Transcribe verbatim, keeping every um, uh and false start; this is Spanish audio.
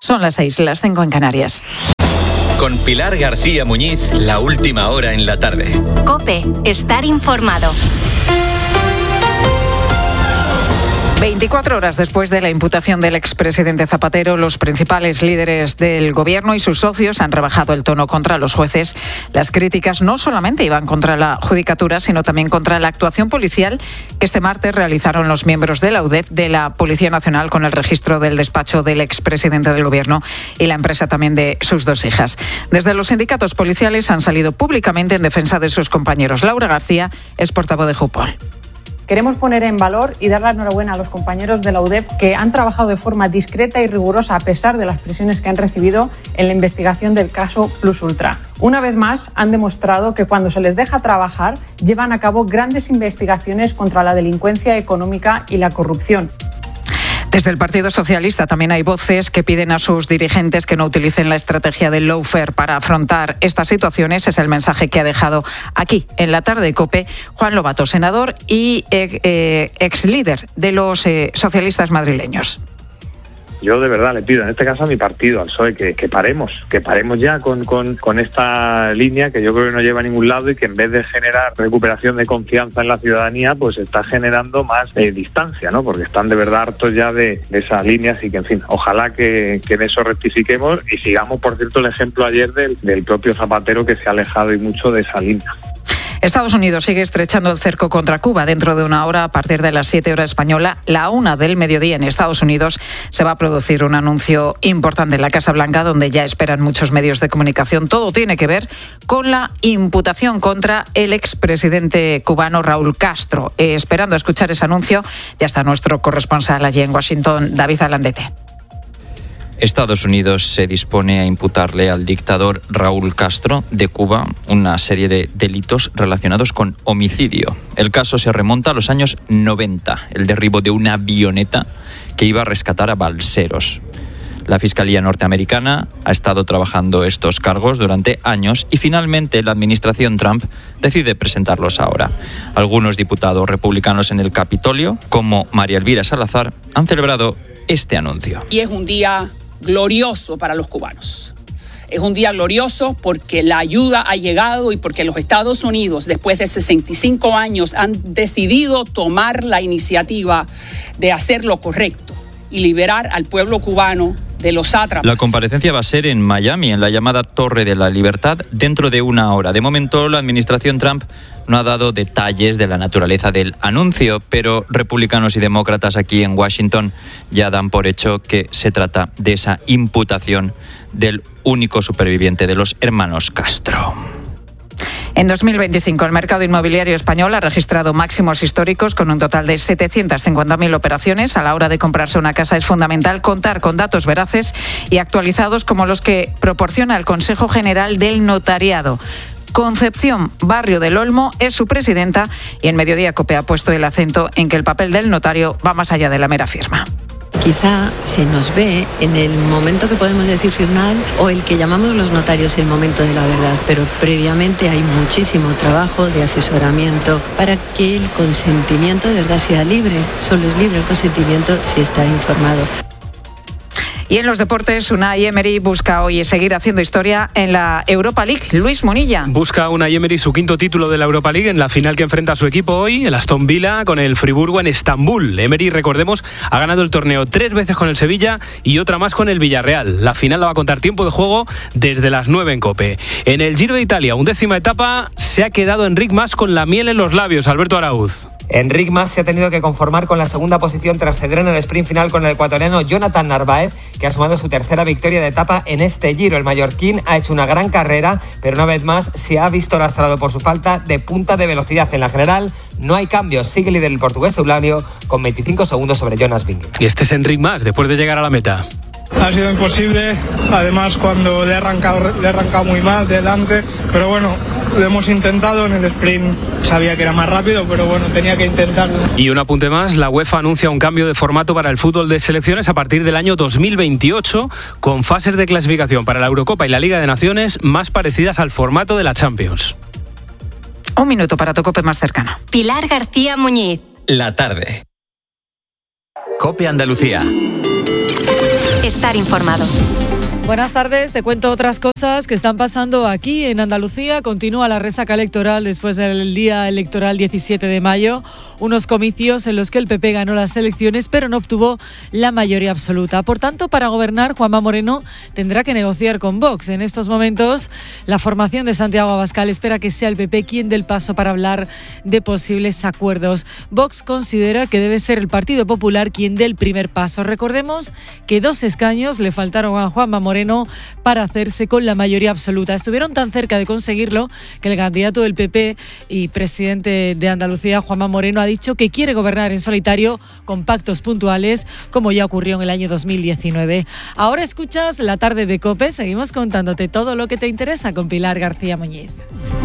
Son las seis, las cinco en Canarias. Con Pilar García Muñiz, la última hora en la tarde. COPE, estar informado. veinticuatro horas después de la imputación del expresidente Zapatero, los principales líderes del gobierno y sus socios han rebajado el tono contra los jueces. Las críticas no solamente iban contra la judicatura, sino también contra la actuación policial que este martes realizaron los miembros de la U D E F, de la Policía Nacional, con el registro del despacho del expresidente del gobierno y la empresa también de sus dos hijas. Desde los sindicatos policiales han salido públicamente en defensa de sus compañeros. Laura García es portavoz de Jupol. Queremos poner en valor y dar la enhorabuena a los compañeros de la U D E F que han trabajado de forma discreta y rigurosa a pesar de las presiones que han recibido en la investigación del caso Plus Ultra. Una vez más, han demostrado que cuando se les deja trabajar, llevan a cabo grandes investigaciones contra la delincuencia económica y la corrupción. Desde el Partido Socialista también hay voces que piden a sus dirigentes que no utilicen la estrategia del lawfare para afrontar estas situaciones. Es el mensaje que ha dejado aquí, en la tarde de COPE, Juan Lobato, senador y eh, ex líder de los eh, socialistas madrileños. Yo de verdad le pido, en este caso a mi partido, al P S O E, que, que paremos, que paremos ya con, con, con esta línea que yo creo que no lleva a ningún lado y que en vez de generar recuperación de confianza en la ciudadanía, pues está generando más eh, distancia, ¿no? Porque están de verdad hartos ya de, de esas líneas y que, en fin, ojalá que, que en eso rectifiquemos y sigamos, por cierto, el ejemplo ayer del, del propio Zapatero, que se ha alejado y mucho de esa línea. Estados Unidos sigue estrechando el cerco contra Cuba. Dentro de una hora, a partir de las siete horas española, la una del mediodía en Estados Unidos, se va a producir un anuncio importante en la Casa Blanca, donde ya esperan muchos medios de comunicación. Todo tiene que ver con la imputación contra el expresidente cubano Raúl Castro. Eh, esperando a escuchar ese anuncio, ya está nuestro corresponsal allí en Washington, David Alandete. Estados Unidos se dispone a imputarle al dictador Raúl Castro de Cuba una serie de delitos relacionados con homicidio. El caso se remonta a los años noventa, el derribo de una avioneta que iba a rescatar a balseros. La Fiscalía norteamericana ha estado trabajando estos cargos durante años y finalmente la administración Trump decide presentarlos ahora. Algunos diputados republicanos en el Capitolio, como María Elvira Salazar, han celebrado este anuncio. Y es un día glorioso para los cubanos. Es un día glorioso porque la ayuda ha llegado y porque los Estados Unidos, después de sesenta y cinco años, han decidido tomar la iniciativa de hacer lo correcto y liberar al pueblo cubano de los sátrapas. La comparecencia va a ser en Miami, en la llamada Torre de la Libertad, dentro de una hora. De momento, la administración Trump no ha dado detalles de la naturaleza del anuncio, pero republicanos y demócratas aquí en Washington ya dan por hecho que se trata de esa imputación del único superviviente de los hermanos Castro. En dos mil veinticinco, el mercado inmobiliario español ha registrado máximos históricos con un total de setecientas cincuenta mil operaciones. A la hora de comprarse una casa es fundamental contar con datos veraces y actualizados como los que proporciona el Consejo General del Notariado. Concepción Barrio del Olmo es su presidenta y en Mediodía COPE ha puesto el acento en que el papel del notario va más allá de la mera firma. Quizá se nos ve en el momento que podemos decir final o el que llamamos los notarios el momento de la verdad, pero previamente hay muchísimo trabajo de asesoramiento para que el consentimiento de verdad sea libre. Solo es libre el consentimiento si está informado. Y en los deportes, Unai Emery busca hoy seguir haciendo historia en la Europa League. Luis Munilla. Busca Unai Emery su quinto título de la Europa League en la final que enfrenta a su equipo hoy, el Aston Villa, con el Friburgo en Estambul. Emery, recordemos, ha ganado el torneo tres veces con el Sevilla y otra más con el Villarreal. La final la va a contar tiempo de juego desde las nueve en COPE. En el Giro de Italia, undécima etapa, se ha quedado Enric Mas con la miel en los labios. Alberto Arauz. Enric Mas se ha tenido que conformar con la segunda posición tras ceder en el sprint final con el ecuatoriano Jonathan Narváez, que ha sumado su tercera victoria de etapa en este Giro. El mallorquín ha hecho una gran carrera, pero una vez más se ha visto lastrado por su falta de punta de velocidad. En la general no hay cambios, sigue líder el portugués Eulalio con veinticinco segundos sobre Jonas Vingegaard. Y este es Enric Mas después de llegar a la meta. Ha sido imposible, además cuando le he arrancado, le he arrancado muy mal delante, pero bueno, lo hemos intentado en el sprint, sabía que era más rápido, pero bueno, tenía que intentarlo. Y un apunte más, la UEFA anuncia un cambio de formato para el fútbol de selecciones a partir del año dos mil veintiocho, con fases de clasificación para la Eurocopa y la Liga de Naciones más parecidas al formato de la Champions. Un minuto para tu COPE más cercano. Pilar García Muñiz. La tarde. COPE Andalucía. estar informado. Buenas tardes, te cuento otras cosas que están pasando aquí en Andalucía. Continúa la resaca electoral después del día electoral diecisiete de mayo. Unos comicios en los que el P P ganó las elecciones pero no obtuvo la mayoría absoluta. Por tanto, para gobernar, Juanma Moreno tendrá que negociar con Vox. En estos momentos, la formación de Santiago Abascal espera que sea el P P quien dé el paso para hablar de posibles acuerdos. Vox considera que debe ser el Partido Popular quien dé el primer paso. Recordemos que dos escaños le faltaron a Juanma Moreno para hacerse con la mayoría absoluta. Estuvieron tan cerca de conseguirlo que el candidato del P P y presidente de Andalucía, Juanma Moreno, ha dicho que quiere gobernar en solitario con pactos puntuales, como ya ocurrió en el año dos mil diecinueve. Ahora escuchas La Tarde de COPE. Seguimos contándote todo lo que te interesa con Pilar García Muñiz.